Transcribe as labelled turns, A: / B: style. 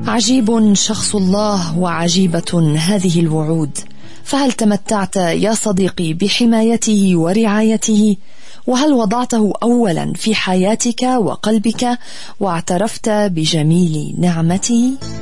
A: عجيب شخص الله وعجيبة هذه الوعود. فهل تمتعت يا صديقي بحمايته ورعايته؟ وهل وضعته أولا في حياتك وقلبك واعترفت بجميل نعمته؟